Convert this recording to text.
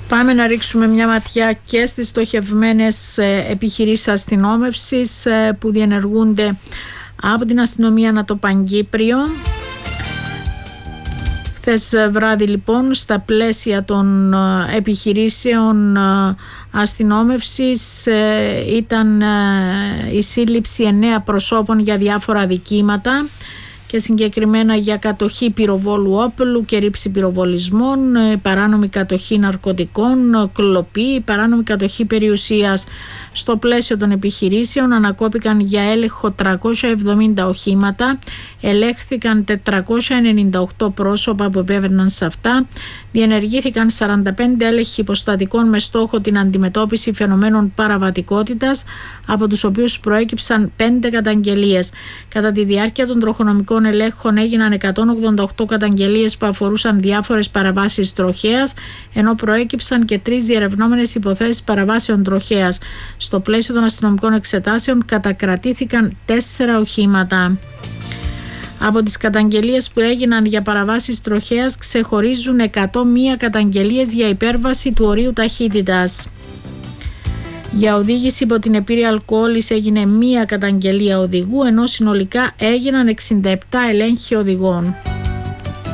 Πάμε να ρίξουμε μια ματιά και στις στοχευμένες επιχειρήσεις αστυνόμευσης που διενεργούνται από την αστυνομία Ανατοπαγκύπριο. Χθες βράδυ λοιπόν, στα πλαίσια των επιχειρήσεων αστυνόμευσης, ήταν η σύλληψη 9 προσώπων για διάφορα αδικήματα και συγκεκριμένα για κατοχή πυροβόλου όπλου και ρήψη πυροβολισμών, παράνομη κατοχή ναρκωτικών, κλοπή, παράνομη κατοχή περιουσίας. Στο πλαίσιο των επιχειρήσεων ανακόπηκαν για έλεγχο 370 οχήματα, ελέγχθηκαν 498 πρόσωπα που επέβαιναν σε αυτά, διενεργήθηκαν 45 έλεγχοι υποστατικών με στόχο την αντιμετώπιση φαινομένων παραβατικότητας, από τους οποίους προέκυψαν 5 καταγγελίες. Κατά τη διάρκεια των τροχονομικών ελέγχων έγιναν 188 καταγγελίες που αφορούσαν διάφορες παραβάσεις τροχέας, ενώ προέκυψαν και 3 διερευνόμενες υποθέσεις παραβάσεων τροχέας. Στο πλαίσιο των αστυνομικών εξετάσεων κατακρατήθηκαν 4 οχήματα. Από τις καταγγελίες που έγιναν για παραβάσεις τροχέας ξεχωρίζουν 101 καταγγελίες για υπέρβαση του ορίου ταχύτητας. Για οδήγηση υπό την επίρρεια αλκοόλης έγινε 1 καταγγελία οδηγού, ενώ συνολικά έγιναν 67 ελέγχοι οδηγών.